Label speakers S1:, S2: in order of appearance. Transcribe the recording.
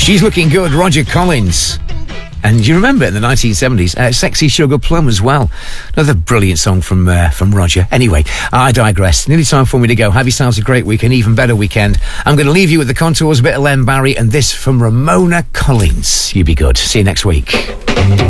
S1: She's Looking Good, Roger Collins. And you remember in the 1970s, Sexy Sugar Plum as well. Another brilliant song from Roger. Anyway, I digress. Nearly time for me to go. Have yourselves a great week, an even better weekend. I'm going to leave you with the Contours, a bit of Len Barry, and this from Ramona Collins. You be good. See you next week.